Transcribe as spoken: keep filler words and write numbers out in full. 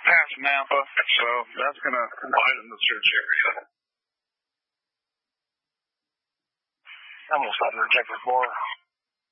past Nampa, so that's going to widen the search area. I'm going to stop here and check this more.